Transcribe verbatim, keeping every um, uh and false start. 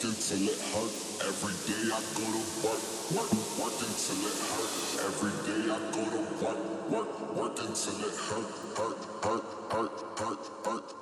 till it hurt. Every day I go to work, work, working till it hurt. Every day I go to work, work, working till it hurt, hurt, hurt, hurt, hurt, hurt.